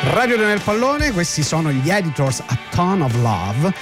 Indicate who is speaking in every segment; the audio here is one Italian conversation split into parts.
Speaker 1: Radio nel pallone, questi sono gli Editors A Ton of Love.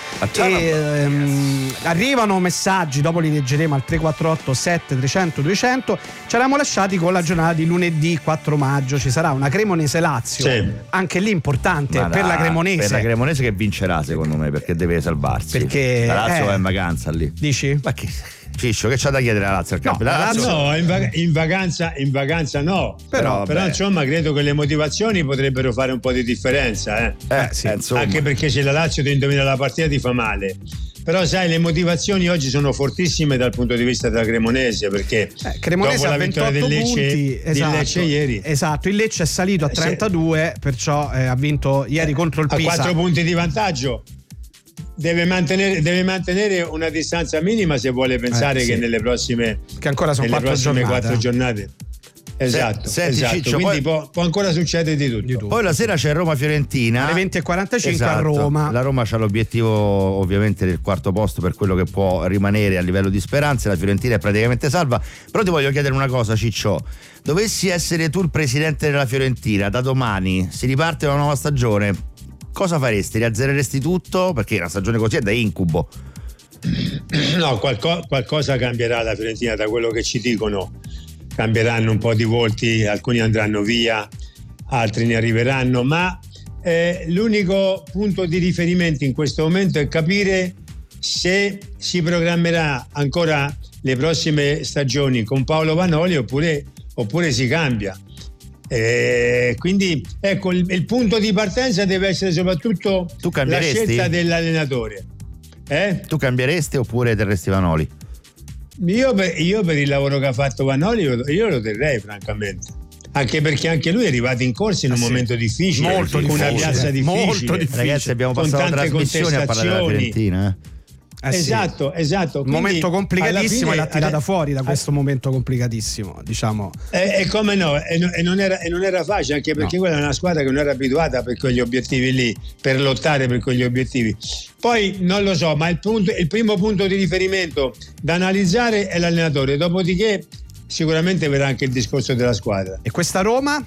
Speaker 1: Arrivano messaggi, dopo li leggeremo al 348 7300 200. Ci eravamo lasciati con la giornata di lunedì 4 maggio, ci sarà una Cremonese Lazio, sì. Anche lì importante per la Cremonese.
Speaker 2: Per la Cremonese che vincerà secondo me, perché deve salvarsi.
Speaker 1: Perché
Speaker 2: la Lazio va in vacanza lì.
Speaker 1: Dici?
Speaker 2: Ma che Ciccio, che c'ha da chiedere la Lazio al campionato?
Speaker 3: No, in vacanza no. Però insomma credo che le motivazioni potrebbero fare un po' di differenza.
Speaker 2: Sì,
Speaker 3: anche perché se la Lazio ti indovina la partita ti fa male. Però sai, le motivazioni oggi sono fortissime dal punto di vista della Cremonese, perché
Speaker 1: Cremonese
Speaker 3: dopo la vittoria del Lecce,
Speaker 1: punti, esatto,
Speaker 3: del Lecce ieri.
Speaker 1: Esatto, il Lecce è salito a 32, perciò ha vinto ieri contro il Pisa.
Speaker 3: A 4 punti di vantaggio. Deve mantenere una distanza minima se vuole pensare che nelle prossime,
Speaker 1: che ancora sono
Speaker 3: 4 giornate. Esatto.
Speaker 2: Ciccio,
Speaker 3: quindi può ancora succedere di tutto.
Speaker 2: Poi la sera c'è Roma-Fiorentina
Speaker 1: alle 20:45
Speaker 2: esatto.
Speaker 1: a Roma.
Speaker 2: La Roma c'ha l'obiettivo ovviamente del quarto posto per quello che può rimanere a livello di speranze. La Fiorentina è praticamente salva. Però ti voglio chiedere una cosa, Ciccio: dovessi essere tu il presidente della Fiorentina, da domani si riparte una nuova stagione, cosa faresti? Riazzereresti tutto? Perché una stagione così è da incubo.
Speaker 3: No, qualcosa cambierà la Fiorentina, da quello che ci dicono. Cambieranno un po' di volti, alcuni andranno via, altri ne arriveranno, ma l'unico punto di riferimento in questo momento è capire se si programmerà ancora le prossime stagioni con Paolo Vanoli oppure si cambia. Quindi ecco, il punto di partenza deve essere soprattutto la scelta dell'allenatore.
Speaker 2: Tu cambieresti oppure terresti Vanoli?
Speaker 3: Io per il lavoro che ha fatto Vanoli io lo terrei francamente, anche perché anche lui è arrivato in corsa in un momento difficile,
Speaker 1: molto
Speaker 3: con una piazza difficile,
Speaker 1: molto difficile.
Speaker 2: Ragazzi, abbiamo passato la trasmissione a parlare della Fiorentina.
Speaker 3: Esatto.
Speaker 1: Un momento complicatissimo,
Speaker 3: fine,
Speaker 1: e l'ha tirata fuori da questo momento complicatissimo, diciamo.
Speaker 3: E come no, e non era facile, anche perché quella è una squadra che non era abituata per quegli obiettivi lì, per lottare per quegli obiettivi. Poi non lo so, ma il primo punto di riferimento da analizzare è l'allenatore, dopodiché sicuramente verrà anche il discorso della squadra.
Speaker 1: E questa Roma?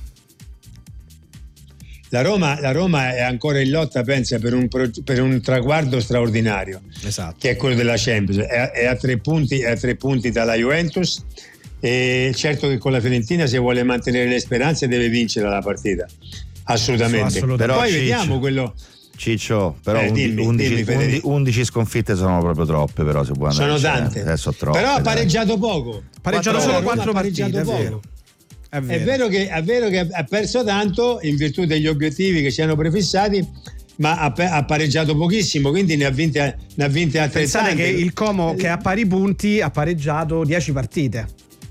Speaker 3: La Roma è ancora in lotta, pensa, per un traguardo straordinario,
Speaker 1: esatto,
Speaker 3: che è quello della Champions. È a 3 punti dalla Juventus, e certo che con la Fiorentina, se vuole mantenere le speranze, deve vincere la partita, assolutamente.
Speaker 2: Però
Speaker 3: poi vediamo quello.
Speaker 2: Ciccio, però
Speaker 3: dimmi,
Speaker 2: 11 sconfitte sono proprio troppe, però se può andare.
Speaker 3: Sono tante.
Speaker 2: Adesso troppe.
Speaker 3: Però ha pareggiato poco.
Speaker 1: Pareggiato solo 4 partite, è vero.
Speaker 3: È vero che ha perso tanto in virtù degli obiettivi che ci hanno prefissati, ma ha pareggiato pochissimo, quindi ne ha vinte altrettante.
Speaker 1: Pensate che il Como, che ha pari punti, ha pareggiato 10 partite.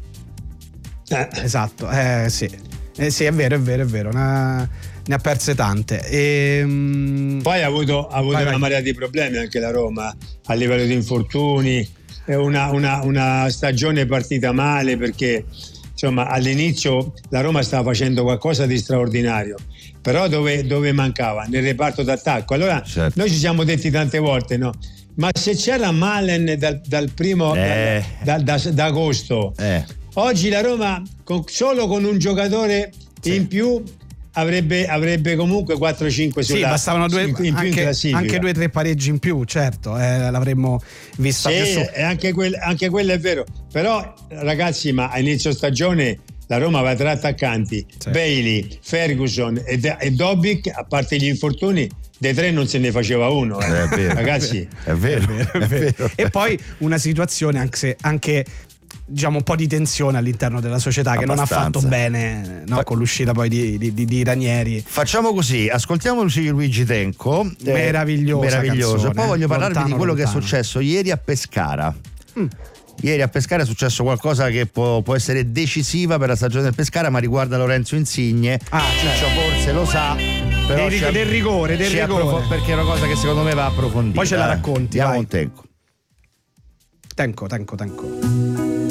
Speaker 1: Esatto, sì, è vero, ne ha perse tante.
Speaker 3: Poi ha avuto una marea di problemi anche la Roma a livello di infortuni. È una stagione partita male, perché insomma all'inizio la Roma stava facendo qualcosa di straordinario, però dove mancava? Nel reparto d'attacco. Allora noi ci siamo detti tante volte, no? Ma se c'era Malen dal primo da agosto, oggi la Roma solo con un giocatore in più avrebbe comunque 4-5 sulla.
Speaker 1: Sì, bastavano
Speaker 3: anche
Speaker 1: 2-3 pareggi in più, certo, l'avremmo vista più su.
Speaker 3: Anche quello è vero. Però ragazzi, ma a inizio stagione la Roma aveva 3 attaccanti, Bailey, Ferguson e Dobbik, a parte gli infortuni, dei 3 non se ne faceva uno, ragazzi.
Speaker 2: È vero.
Speaker 1: E poi una situazione anche diciamo un po' di tensione all'interno della società, che non ha fatto bene, no? Con l'uscita poi di Ranieri.
Speaker 2: Facciamo così, ascoltiamo Luigi Tenco,
Speaker 1: meraviglioso.
Speaker 2: Canzone, poi voglio parlarvi di quello che è successo ieri a Pescara. Ieri a Pescara è successo qualcosa che può essere decisiva per la stagione del Pescara, ma riguarda Lorenzo Insigne. Ciccio forse lo sa, però
Speaker 1: del rigore
Speaker 2: perché è una cosa che secondo me va approfondita.
Speaker 1: Poi ce la racconti.
Speaker 2: Andiamo un Tenco.
Speaker 1: Tenco.